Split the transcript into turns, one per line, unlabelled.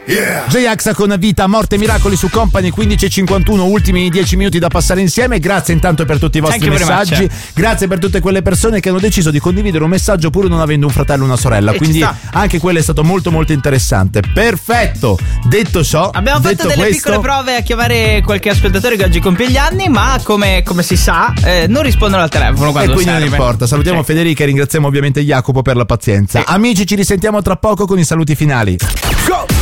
J-Ax con Vita, Morte, Miracoli su Company 15:51, ultimi 10 minuti da passare insieme. Grazie intanto per tutti i vostri messaggi, grazie per tutte quelle persone che hanno deciso di condividere un messaggio pur non avendo un fratello o una sorella, quindi anche quello è stato molto molto interessante. Perfetto, detto ciò,
abbiamo fatto delle piccole prove a chiamare qualche ascoltatore che oggi compie gli anni, ma come si sa non rispondono al telefono quando
e quindi
serve.
non importa. Salutiamo Federica e ringraziamo ovviamente Jacopo per la pazienza. Amici, ci risentiamo tra poco con i saluti finali. Go!